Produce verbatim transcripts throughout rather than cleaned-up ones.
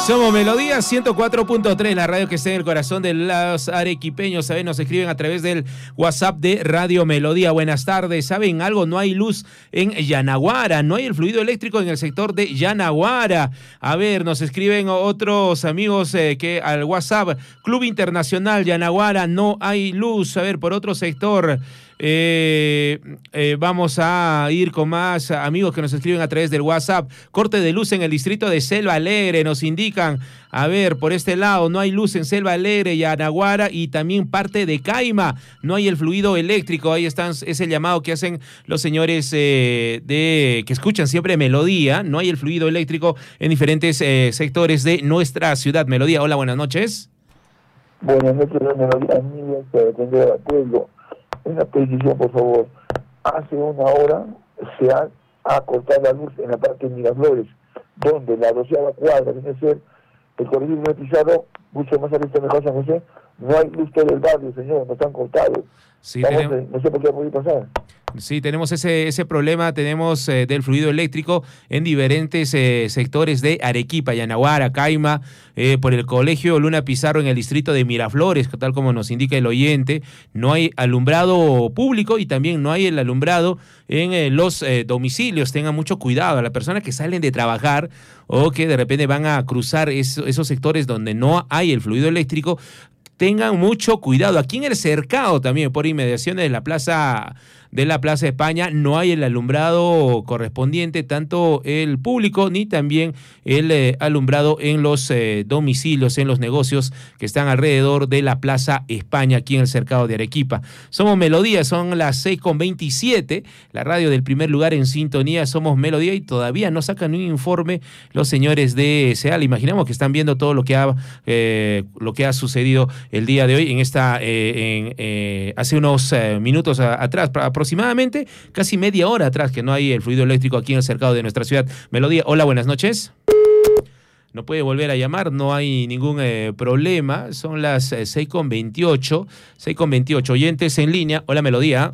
Somos Melodía ciento cuatro punto tres, la radio que está en el corazón de los arequipeños. ¿Saben? Nos escriben a través del WhatsApp de Radio Melodía. Buenas tardes. ¿Saben algo? No hay luz en Yanaguara, no hay el fluido eléctrico en el sector de Yanaguara. A ver, nos escriben otros amigos eh, que al WhatsApp, Club Internacional Yanaguara, no hay luz. A ver, por otro sector... Eh, eh, vamos a ir con más amigos que nos escriben a través del WhatsApp. Corte de luz en el distrito de Selva Alegre, nos indican. A ver, por este lado, no hay luz en Selva Alegre y Yanaguara, y también parte de Caima, no hay el fluido eléctrico. Ahí están, es el llamado que hacen los señores eh, de que escuchan siempre Melodía. No hay el fluido eléctrico en diferentes eh, sectores de nuestra ciudad. Melodía, hola, buenas noches. Buenas noches, Melodía, amigos, para atender al pueblo. Una petición, por favor. Hace una hora se ha, ha cortado la luz en la parte de Miraflores, donde la doceava cuadra viene a ser el corredor de Pizarro, mucho más arriba mejor San José. No hay luz todo el barrio, señor, nos han cortado. Sí, tenemos... de, no sé por qué ha podido pasar. Sí, tenemos ese, ese problema, tenemos eh, del fluido eléctrico en diferentes eh, sectores de Arequipa, Yanaguara, Caima, eh, por el colegio Luna Pizarro en el distrito de Miraflores, tal como nos indica el oyente. No hay alumbrado público y también no hay el alumbrado en eh, los eh, domicilios. Tengan mucho cuidado a las personas que salen de trabajar o que de repente van a cruzar eso, esos sectores donde no hay el fluido eléctrico. Tengan mucho cuidado. Aquí en el cercado también, por inmediaciones de la plaza de la Plaza España, no hay el alumbrado correspondiente, tanto el público ni también el eh, alumbrado en los eh, domicilios, en los negocios que están alrededor de la Plaza España, aquí en el cercado de Arequipa. Somos Melodía, son las seis con veintisiete, la radio del primer lugar en sintonía. Somos Melodía y todavía no sacan un informe los señores de SEAL. Imaginamos que están viendo todo lo que ha, eh, lo que ha sucedido el día de hoy, en esta eh, en, eh, hace unos eh, minutos a, atrás, aproximadamente casi media hora atrás, que no hay el fluido eléctrico aquí en el cercado de nuestra ciudad. Melodía, hola, buenas noches. No puede volver a llamar, no hay ningún eh, problema. Son las eh, seis con veintiocho, seis con veintiocho. Oyentes en línea. Hola, Melodía.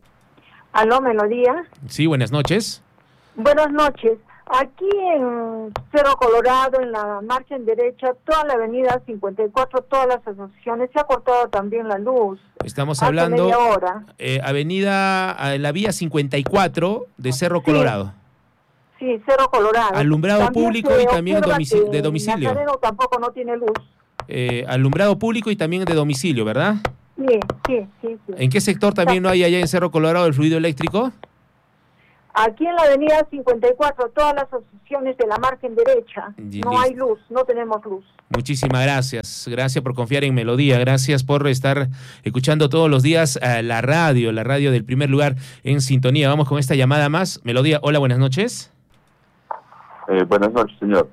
Aló, Melodía. Sí, buenas noches. Buenas noches. Aquí en Cerro Colorado, en la margen derecha, toda la avenida cincuenta y cuatro, todas las asociaciones, se ha cortado también la luz. Estamos hablando media hora. Eh, avenida, la vía cincuenta y cuatro de Cerro Colorado. Sí, sí, Cerro Colorado. Alumbrado también público y también domici- de domicilio. Nazareno tampoco no tiene luz. Eh, alumbrado público y también de domicilio, ¿verdad? Sí, sí, sí, sí. ¿En qué sector también no hay allá en Cerro Colorado el fluido eléctrico? Aquí en la avenida cincuenta y cuatro, todas las asociaciones de la margen derecha, Y no listo. hay luz, no tenemos luz. Muchísimas gracias, gracias por confiar en Melodía, gracias por estar escuchando todos los días uh, la radio, la radio del primer lugar en sintonía. Vamos con esta llamada más. Melodía, hola, buenas noches. Eh, buenas noches, señor.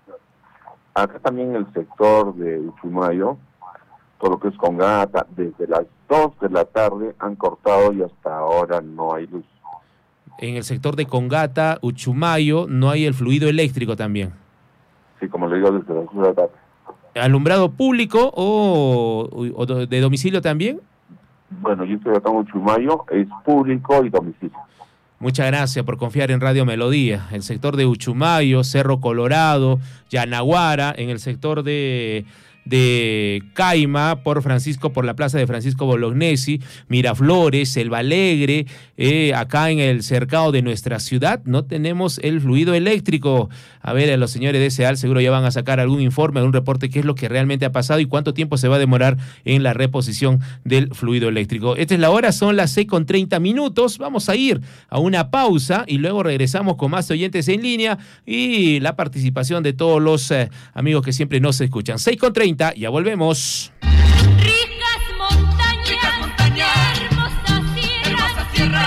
Acá también el sector de Uchumayo, todo lo que es Congata, desde las dos de la tarde han cortado y hasta ahora no hay luz. En el sector de Congata, Uchumayo, no hay el fluido eléctrico también. Sí, como le digo, desde las dos de la tarde. ¿Alumbrado público o, o de domicilio también? Bueno, yo estoy acá en Uchumayo, es público y domicilio. Muchas gracias por confiar en Radio Melodía. El sector de Uchumayo, Cerro Colorado, Yanaguara, en el sector de... de Caima, por Francisco, por la plaza de Francisco Bolognesi, Miraflores, Selva Alegre, eh, acá en el cercado de nuestra ciudad, no tenemos el fluido eléctrico. A ver, a los señores de SEAL seguro ya van a sacar algún informe, algún reporte, qué es lo que realmente ha pasado y cuánto tiempo se va a demorar en la reposición del fluido eléctrico. Esta es la hora, son las seis con treinta minutos, vamos a ir a una pausa y luego regresamos con más oyentes en línea y la participación de todos los eh, amigos que siempre nos escuchan. seis con treinta, ya volvemos. Ricas montañas, Ricas montañas, hermosa sierra, hermosa sierra,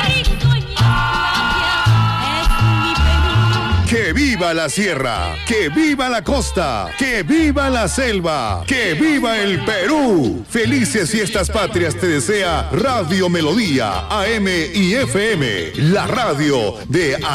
es mi Perú. ¡Que viva la sierra! ¡Que viva la costa! ¡Que viva la selva! ¡Que viva el Perú! Felices fiestas patrias te desea Radio Melodía, A M y F M, la radio de